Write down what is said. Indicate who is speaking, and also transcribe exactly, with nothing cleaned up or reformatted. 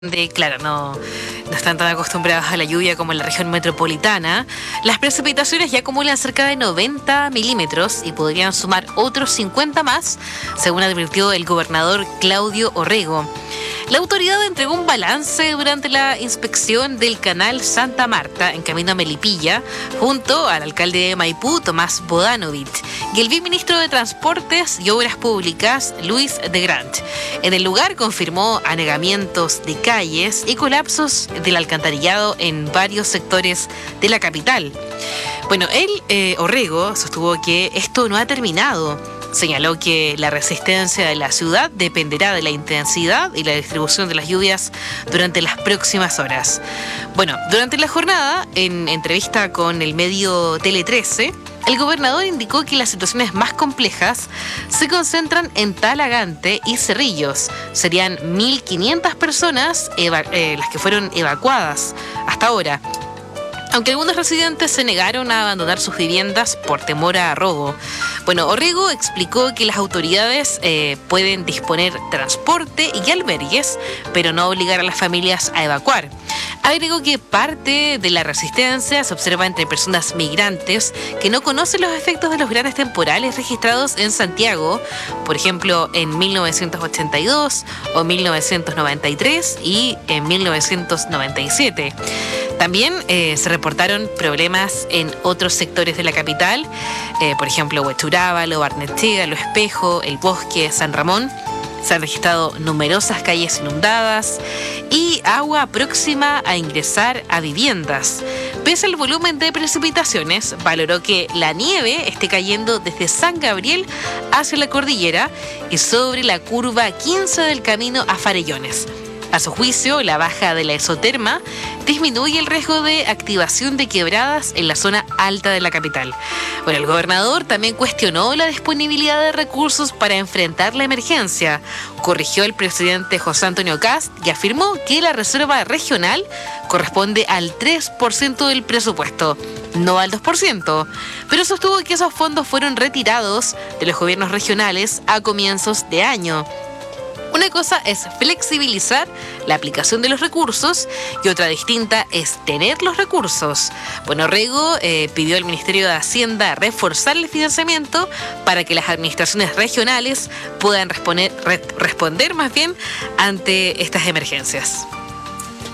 Speaker 1: De, claro, no, no están tan acostumbrados a la lluvia como en la región metropolitana. Las precipitaciones ya acumulan cerca de noventa milímetros y podrían sumar otros cincuenta más, según advirtió el gobernador Claudio Orrego. La autoridad entregó un balance durante la inspección del canal Santa Marta en camino a Melipilla, junto al alcalde de Maipú, Tomás Bodanovich, y el viceministro de Transportes y Obras Públicas, Luis de Grant. En el lugar confirmó anegamientos de calles y colapsos del alcantarillado en varios sectores de la capital. Bueno, él, eh, Orrego, sostuvo que esto no ha terminado. Señaló que la resistencia de la ciudad dependerá de la intensidad y la distribución de las lluvias durante las próximas horas. Bueno, durante la jornada, en entrevista con el medio Tele trece, el gobernador indicó que las situaciones más complejas se concentran en Talagante y Cerrillos. Serían mil quinientas personas eva- eh, las que fueron evacuadas hasta ahora, aunque algunos residentes se negaron a abandonar sus viviendas por temor a robo. Bueno, Orrego explicó que las autoridades eh, pueden disponer transporte y albergues, pero no obligar a las familias a evacuar. Agregó que parte de la resistencia se observa entre personas migrantes que no conocen los efectos de los grandes temporales registrados en Santiago, por ejemplo, en mil novecientos ochenta y dos o mil novecientos noventa y tres y en mil novecientos noventa y siete. También eh, se reportaron problemas en otros sectores de la capital, eh, por ejemplo, Huachurábalo, Barnechea, Lo Espejo, El Bosque, San Ramón. Se han registrado numerosas calles inundadas y agua próxima a ingresar a viviendas. Pese al volumen de precipitaciones, valoró que la nieve esté cayendo desde San Gabriel hacia la cordillera y sobre la curva quince del camino a Farellones. A su juicio, la baja de la isoterma disminuye el riesgo de activación de quebradas en la zona alta de la capital. Bueno, el gobernador también cuestionó la disponibilidad de recursos para enfrentar la emergencia. Corrigió el presidente José Antonio Kast y afirmó que la reserva regional corresponde al tres por ciento del presupuesto, no al dos por ciento, pero sostuvo que esos fondos fueron retirados de los gobiernos regionales a comienzos de año. Una cosa es flexibilizar la aplicación de los recursos y otra distinta es tener los recursos. Bueno, Orrego eh, pidió al Ministerio de Hacienda reforzar el financiamiento para que las administraciones regionales puedan responder, re- responder más bien ante estas emergencias.